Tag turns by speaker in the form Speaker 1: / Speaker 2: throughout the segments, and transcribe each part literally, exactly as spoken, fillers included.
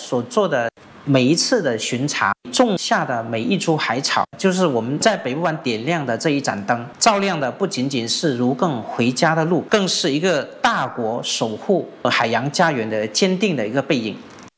Speaker 1: 所做的每一次的巡查，种下的每一株海草，就是我们在北部湾点亮的这一盏灯，照亮的不仅仅是卢更回家的路，更是一个大国守护海洋家园的坚定的一个背影。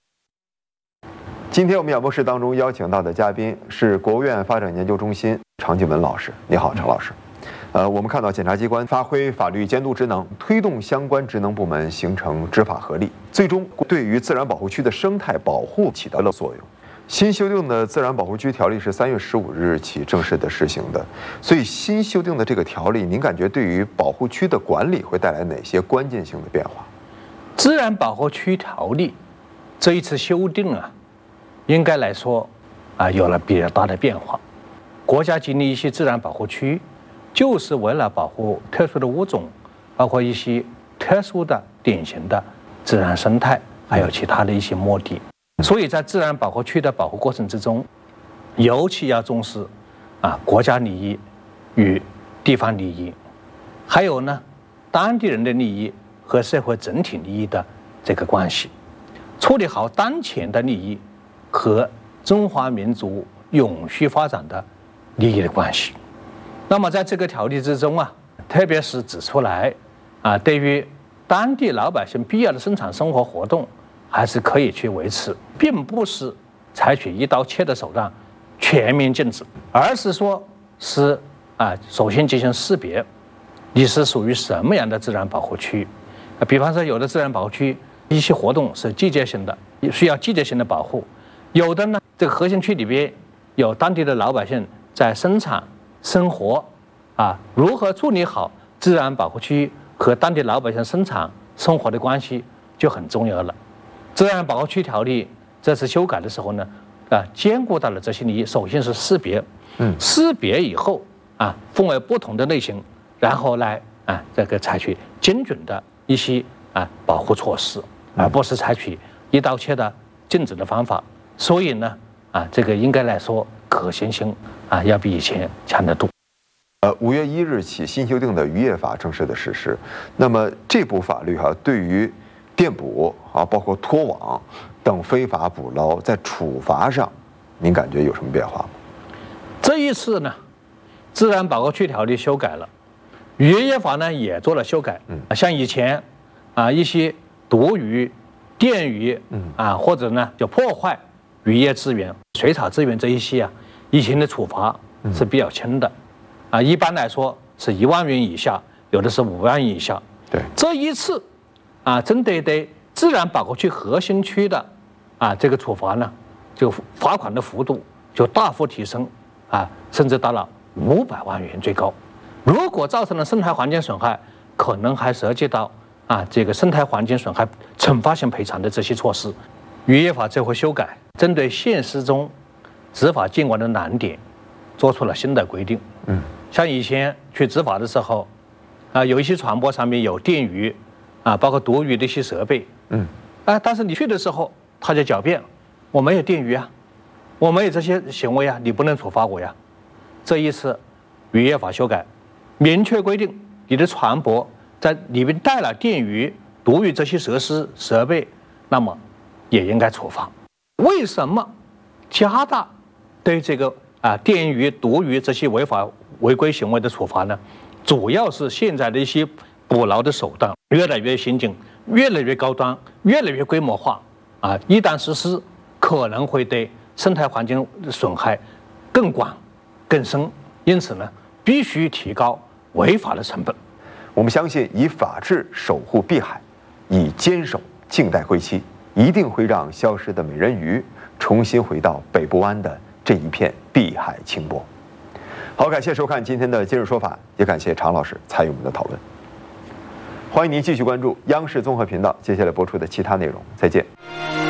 Speaker 2: 今天我们演播室当中邀请到的嘉宾是国务院发展研究中心常静文老师。你好，常老师。呃，我们看到检察机关发挥法律监督职能，推动相关职能部门形成执法合力，最终对于自然保护区的生态保护起到了作用。新修订的自然保护区条例是三月十五日起正式的实行的，所以新修订的这个条例，您感觉对于保护区的管理会带来哪些关键性的变化？
Speaker 3: 自然保护区条例这一次修订啊，应该来说啊有了比较大的变化。国家建立一些自然保护区，就是为了保护特殊的物种，包括一些特殊的典型的自然生态，还有其他的一些目的。所以在自然保护区的保护过程之中，尤其要重视啊国家利益与地方利益，还有呢当地人的利益和社会整体利益的这个关系，处理好当前的利益和中华民族永续发展的利益的关系。那么在这个条例之中啊，特别是指出来啊，对于当地老百姓必要的生产生活活动，还是可以去维持，并不是采取一刀切的手段全面禁止，而是说是啊，首先进行识别，你是属于什么样的自然保护区。比方说，有的自然保护区一些活动是季节性的，需要季节性的保护；有的呢，这个核心区里边有当地的老百姓在生产生活，啊，如何处理好自然保护区和当地老百姓生产生活的关系就很重要了。自然保护区条例这次修改的时候呢，啊，兼顾到了这些利益。首先是识别，嗯，识别以后啊，分为不同的类型，然后来啊，这个采取精准的一些啊保护措施，而不是采取一刀切的禁止的方法。所以呢，啊，这个应该来说可行性啊要比以前强得多。
Speaker 2: 呃，五月一日起，新修订的渔业法正式的实施。那么这部法律哈、啊，对于电捕啊，包括拖网等非法捕捞，在处罚上，您感觉有什么变化吗？
Speaker 3: 这一次呢，自然保护区条例修改了，渔业法呢也做了修改。嗯，像以前啊一些毒鱼、电鱼，嗯啊或者呢就破坏渔业资源、水草资源这一些啊，以前的处罚是比较轻的，啊一般来说是一万元以下，有的是五万元以下。
Speaker 2: 对，
Speaker 3: 这一次。啊，针对对自然保护区核心区的啊这个处罚呢，就罚款的幅度就大幅提升啊，甚至到了五百万元最高。如果造成了生态环境损害，可能还涉及到啊这个生态环境损害惩罚性赔偿的这些措施。渔业法这回修改，针对现实中执法监管的难点，做出了新的规定。嗯，像以前去执法的时候，啊有一些船舶上面有电鱼。啊，包括毒鱼的一些设备，嗯，啊，但是你去的时候，他就狡辩，我没有电鱼啊，我没有这些行为啊，你不能处罚我呀。这一次，渔业法修改，明确规定，你的船舶在里面带了电鱼、毒鱼这些设施设备，那么也应该处罚。为什么加大对这个啊电鱼、毒鱼这些违法违规行为的处罚呢？主要是现在的一些捕捞的手段越来越先进，越来越高端，越来越规模化啊！一旦实施，可能会对生态环境损害更广、更深。因此呢，必须提高违法的成本。
Speaker 2: 我们相信，以法治守护碧海，以坚守静待归期，一定会让消失的美人鱼重新回到北部湾的这一片碧海清波。好，感谢收看今天的今日说法，也感谢常老师参与我们的讨论。欢迎您继续关注央视综合频道接下来播出的其他内容，再见。